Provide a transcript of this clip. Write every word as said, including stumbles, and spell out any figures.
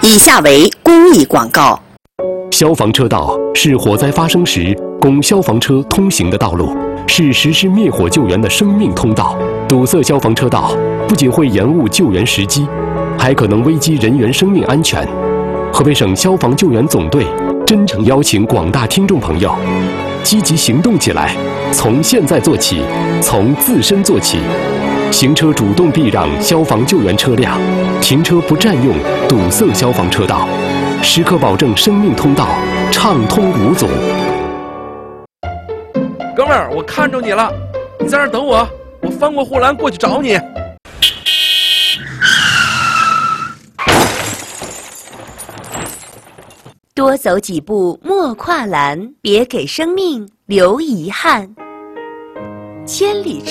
以下为公益广告。 消防车道是火灾发生时供消防车通行的道路，是实施灭火救援的生命通道。堵塞消防车道不仅会延误救援时机，还可能危及人员生命安全。河北省消防救援总队真诚邀请广大听众朋友积极行动起来，从现在做起，从自身做起。行车主动避让消防救援车辆，停车不占用堵塞消防车道，时刻保证生命通道畅通无阻。 哥们儿，我看着你了，你在那儿等我，我翻过护栏过去找你。 多走几步莫跨栏，别给生命留遗憾。千里